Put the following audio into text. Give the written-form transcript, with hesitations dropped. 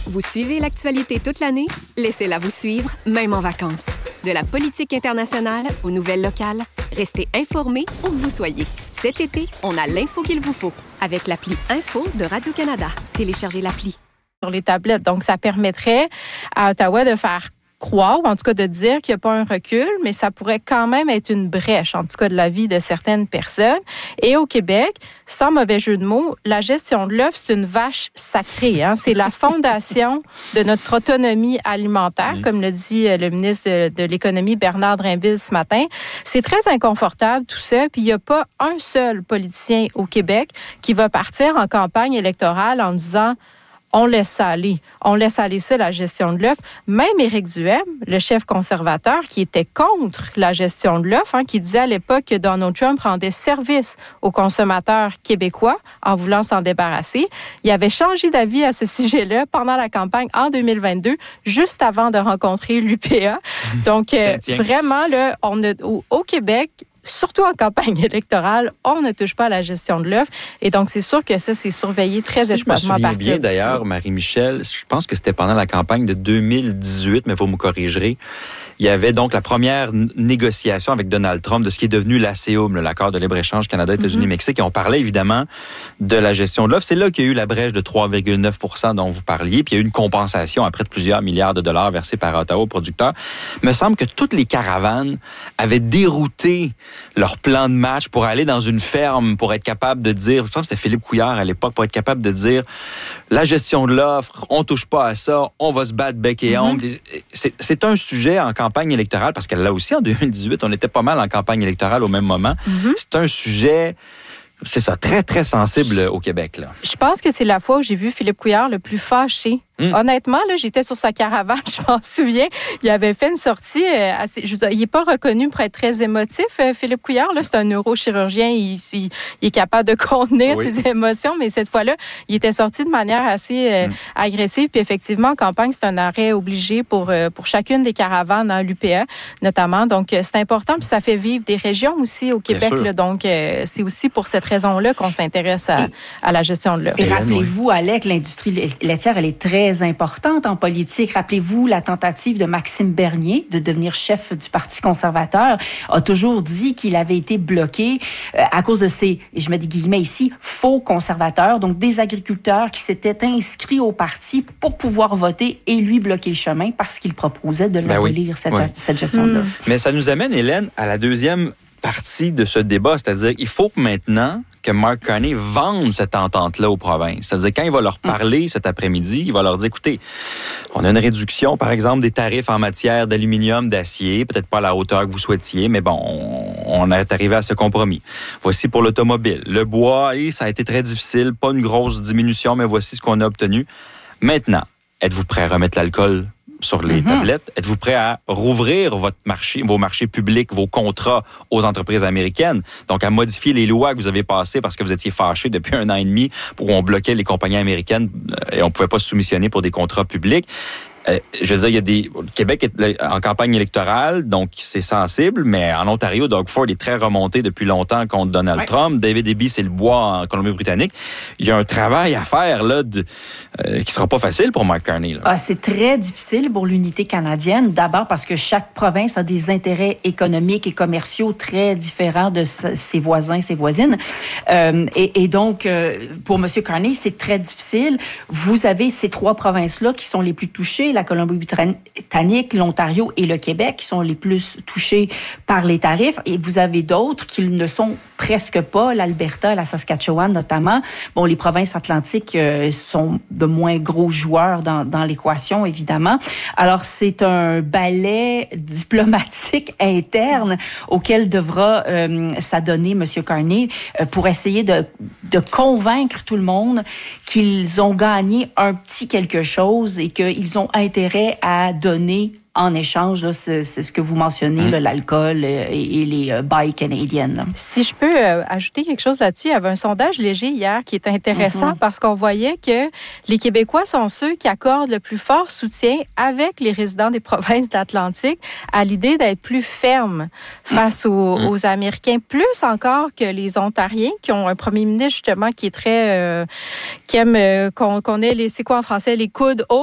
Vous suivez l'actualité toute l'année? Laissez-la vous suivre, même en vacances. De la politique internationale aux nouvelles locales, restez informés où que vous soyez. Cet été, on a l'info qu'il vous faut avec l'appli Info de Radio-Canada. Téléchargez l'appli. Sur les tablettes. Donc, ça permettrait à Ottawa de faire croire, ou en tout cas de dire qu'il n'y a pas un recul, mais ça pourrait quand même être une brèche, en tout cas de la vie de certaines personnes. Et au Québec, sans mauvais jeu de mots, la gestion de l'œuf, c'est une vache sacrée. Hein? C'est la fondation de notre autonomie alimentaire, comme le dit le ministre de l'Économie, Bernard Drinville, ce matin. C'est très inconfortable, tout ça. Puis il n'y a pas un seul politicien au Québec qui va partir en campagne électorale en disant on laisse ça aller. On laisse aller ça, la gestion de l'œuf. Même Éric Duhem, le chef conservateur, qui était contre la gestion de l'œuf, qui disait à l'époque que Donald Trump rendait service aux consommateurs québécois en voulant s'en débarrasser. Il avait changé d'avis à ce sujet-là pendant la campagne en 2022, juste avant de rencontrer l'UPA. Donc, vraiment, là, on a, au Québec, surtout en campagne électorale, on ne touche pas à la gestion de l'œuf. Et donc, c'est sûr que ça, c'est surveillé très étroitement par Je me souviens bien, d'ailleurs, Marie-Michel, je pense que c'était pendant la campagne de 2018, mais vous me corrigerez. Il y avait donc la première négociation avec Donald Trump de ce qui est devenu l'ACEUM, l'accord de libre-échange Canada, États-Unis, Mexique. Et on parlait évidemment de la gestion de l'œuf. C'est là qu'il y a eu la brèche de 3,9 % dont vous parliez. Puis il y a eu une compensation à près de plusieurs milliards de dollars versés par Ottawa aux producteurs. Il me semble que toutes les caravanes avaient dérouté leur plan de match pour aller dans une ferme, pour être capable de dire, je pense que c'était Philippe Couillard à l'époque, pour être capable de dire la gestion de l'offre, on touche pas à ça, on va se battre bec et ongle. C'est un sujet en campagne électorale, parce que là aussi, en 2018, on était pas mal en campagne électorale au même moment. C'est un sujet, c'est ça, très, très sensible au Québec, là. Je pense que c'est la fois où j'ai vu Philippe Couillard le plus fâché. Honnêtement, là, j'étais sur sa caravane, je m'en souviens. Il avait fait une sortie assez... il n'est pas reconnu pour être très émotif, Philippe Couillard. Là, c'est un neurochirurgien. Il est capable de contenir ses émotions, mais cette fois-là, il était sorti de manière assez agressive. Puis effectivement, en campagne, c'est un arrêt obligé pour chacune des caravanes dans l'UPA, notamment. Donc, c'est important. Puis ça fait vivre des régions aussi au Québec. Là, donc, c'est aussi pour cette raison-là qu'on s'intéresse à la gestion de l'œuf. Et rappelez-vous, Alec, l'industrie laitière, elle est très importante en politique. Rappelez-vous la tentative de Maxime Bernier de devenir chef du Parti conservateur a toujours dit qu'il avait été bloqué à cause de ces, et je mets des guillemets ici, faux conservateurs, donc des agriculteurs qui s'étaient inscrits au parti pour pouvoir voter et lui bloquer le chemin parce qu'il proposait de l'abolir, cette gestion de l'offre. Mais ça nous amène, Hélène, à la deuxième partie de ce débat, c'est-à-dire il faut maintenant que Mark Carney vende cette entente-là aux provinces. C'est-à-dire quand il va leur parler cet après-midi, il va leur dire, écoutez, on a une réduction, par exemple, des tarifs en matière d'aluminium, d'acier, peut-être pas à la hauteur que vous souhaitiez, mais bon, on est arrivé à ce compromis. Voici pour l'automobile. Le bois, ça a été très difficile, pas une grosse diminution, mais voici ce qu'on a obtenu. Maintenant, êtes-vous prêt à remettre l'alcool sur les tablettes? Êtes-vous prêt à rouvrir votre marché, vos marchés publics, vos contrats aux entreprises américaines? Donc, à modifier les lois que vous avez passées parce que vous étiez fâchés depuis 1 an et demi où on bloquait les compagnies américaines et on ne pouvait pas se soumissionner pour des contrats publics. Je veux dire, le Québec est en campagne électorale, donc c'est sensible, mais en Ontario, Doug Ford est très remonté depuis longtemps contre Donald Trump. David Eby, c'est le bois en Colombie-Britannique. Il y a un travail à faire là qui sera pas facile pour Mark Carney. Là. C'est très difficile pour l'unité canadienne. D'abord parce que chaque province a des intérêts économiques et commerciaux très différents de ses voisins, ses voisines. Et donc, pour M. Carney, c'est très difficile. Vous avez ces 3 provinces-là qui sont les plus touchées, la Colombie-Britannique, l'Ontario et le Québec, qui sont les plus touchés par les tarifs. Et vous avez d'autres qui ne sont presque pas, l'Alberta, la Saskatchewan notamment. Bon, les provinces atlantiques sont de moins gros joueurs dans l'équation, évidemment. Alors, c'est un ballet diplomatique interne auquel devra s'adonner M. Carney pour essayer de convaincre tout le monde qu'ils ont gagné un petit quelque chose et qu'ils ont intérêt à donner en échange, là, c'est ce que vous mentionnez, là, l'alcool et les Buy Canadian. Si je peux ajouter quelque chose là-dessus, il y avait un sondage léger hier qui est intéressant parce qu'on voyait que les Québécois sont ceux qui accordent le plus fort soutien avec les résidents des provinces de l'Atlantique à l'idée d'être plus fermes face aux Américains, plus encore que les Ontariens qui ont un premier ministre justement qui est très qui aime qu'on ait les, c'est quoi en français, les coudes hauts